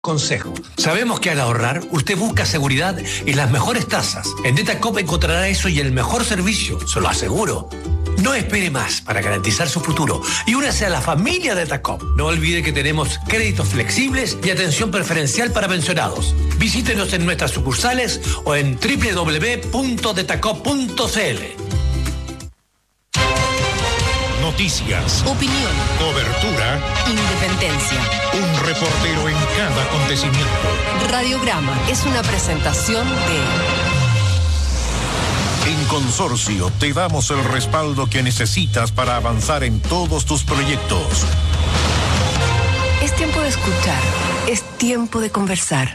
Consejo. Sabemos que al ahorrar, usted busca seguridad y las mejores tasas. En Datacop encontrará eso y el mejor servicio, se lo aseguro. No espere más para garantizar su futuro y únase a la familia de Datacop. No olvide que tenemos créditos flexibles y atención preferencial para pensionados. Visítenos en nuestras sucursales o en www.datacop.cl. Noticias, opinión, cobertura, independencia. Un reportero en cada acontecimiento. Radiograma es una presentación de... En Consorcio te damos el respaldo que necesitas para avanzar en todos tus proyectos. Es tiempo de escuchar, es tiempo de conversar.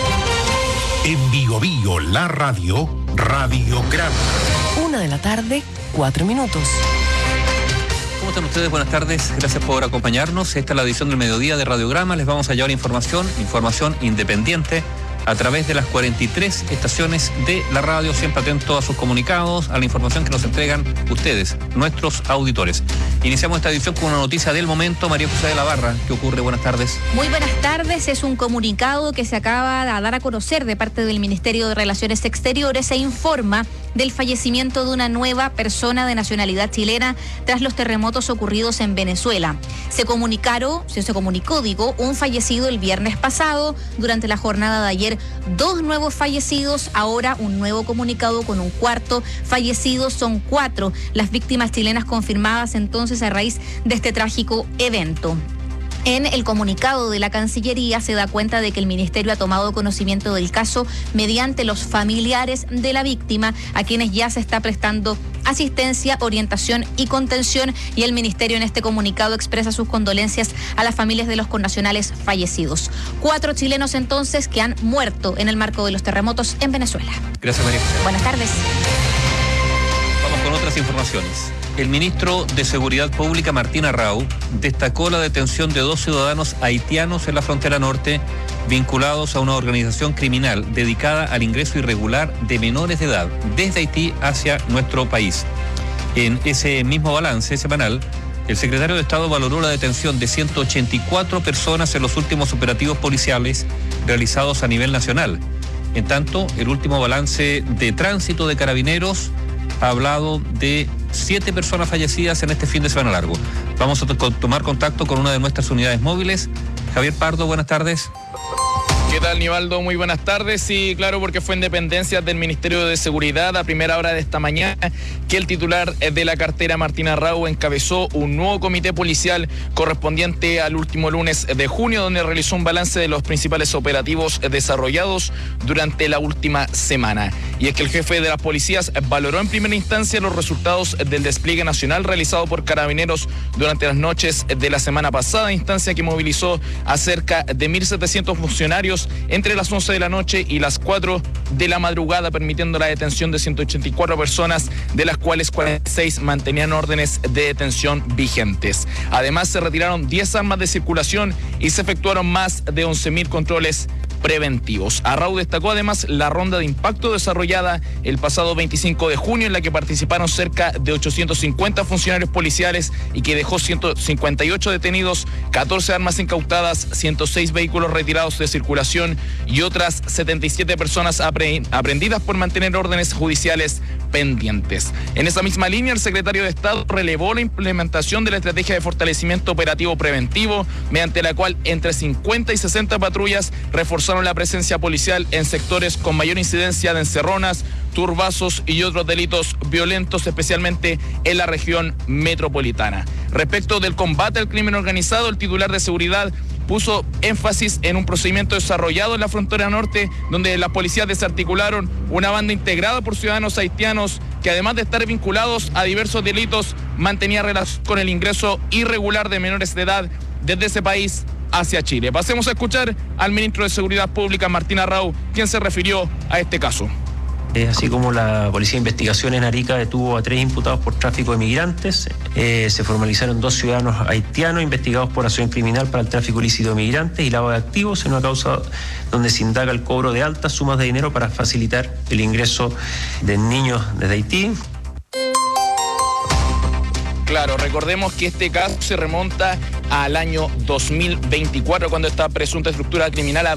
En Bio Bio, la radio, Radiograma. 1:00 p.m, 4 minutos. ¿Cómo están ustedes? Buenas tardes, gracias por acompañarnos. Esta es la edición del mediodía de Radiograma. Les vamos a llevar información independiente a través de las 43 estaciones de la radio, siempre atento a sus comunicados, a la información que nos entregan ustedes, nuestros auditores. Iniciamos esta edición con una noticia del momento. María José de la Barra, ¿qué ocurre? Buenas tardes. Muy buenas tardes. Es un comunicado que se acaba de dar a conocer de parte del Ministerio de Relaciones Exteriores e informa del fallecimiento de una nueva persona de nacionalidad chilena tras los terremotos ocurridos en Venezuela. Se comunicó, un fallecido el viernes pasado. Durante la jornada de ayer, 2 nuevos fallecidos. Ahora un nuevo comunicado con un cuarto fallecido. Son 4 las víctimas chilenas confirmadas entonces a raíz de este trágico evento. En el comunicado de la Cancillería se da cuenta de que el Ministerio ha tomado conocimiento del caso mediante los familiares de la víctima, a quienes ya se está prestando asistencia, orientación y contención, y el Ministerio en este comunicado expresa sus condolencias a las familias de los connacionales fallecidos. 4 chilenos entonces que han muerto en el marco de los terremotos en Venezuela. Gracias, María José. Buenas tardes. Vamos con otras informaciones. El ministro de Seguridad Pública, Martín Arrau, destacó la detención de 2 ciudadanos haitianos en la frontera norte, vinculados a una organización criminal dedicada al ingreso irregular de menores de edad desde Haití hacia nuestro país. En ese mismo balance semanal, el secretario de Estado valoró la detención de 184 personas en los últimos operativos policiales realizados a nivel nacional. En tanto, el último balance de tránsito de Carabineros ha hablado de 7 personas fallecidas en este fin de semana largo. Vamos a tomar contacto con una de nuestras unidades móviles. Javier Pardo, buenas tardes. ¿Qué tal, Nivaldo? Muy buenas tardes. Sí, claro, porque fue en dependencias del Ministerio de Seguridad a primera hora de esta mañana que el titular de la cartera, Martín Arrau, encabezó un nuevo comité policial correspondiente al último lunes de junio, donde realizó un balance de los principales operativos desarrollados durante la última semana. Y es que el jefe de las policías valoró en primera instancia los resultados del despliegue nacional realizado por Carabineros durante las noches de la semana pasada, instancia que movilizó a cerca de 1.700 funcionarios entre las 11 de la noche y las 4 de la madrugada, permitiendo la detención de 184 personas, de las cuales 46 mantenían órdenes de detención vigentes. Además, se retiraron 10 armas de circulación y se efectuaron más de 11.000 controles preventivos. Arrau destacó además la ronda de impacto desarrollada el pasado 25 de junio, en la que participaron cerca de 850 funcionarios policiales y que dejó 158 detenidos, 14 armas incautadas, 106 vehículos retirados de circulación y otras 77 personas aprehendidas por mantener órdenes judiciales pendientes. En esa misma línea, el secretario de Estado relevó la implementación de la estrategia de fortalecimiento operativo preventivo, mediante la cual entre 50 y 60 patrullas reforzaron la presencia policial en sectores con mayor incidencia de encerronas, turbazos y otros delitos violentos, especialmente en la región metropolitana. Respecto del combate al crimen organizado, el titular de Seguridad puso énfasis en un procedimiento desarrollado en la frontera norte, donde las policías desarticularon una banda integrada por ciudadanos haitianos que, además de estar vinculados a diversos delitos, mantenía relación con el ingreso irregular de menores de edad desde ese país hacia Chile. Pasemos a escuchar al ministro de Seguridad Pública, Martín Arrau, quien se refirió a este caso. Así como la Policía de Investigación en Arica detuvo a 3 imputados por tráfico de migrantes, se formalizaron 2 ciudadanos haitianos investigados por acción criminal para el tráfico ilícito de migrantes y lavado de activos en una causa donde se indaga el cobro de altas sumas de dinero para facilitar el ingreso de niños desde Haití. Claro, recordemos que este caso se remonta al año 2024, cuando esta presunta estructura criminal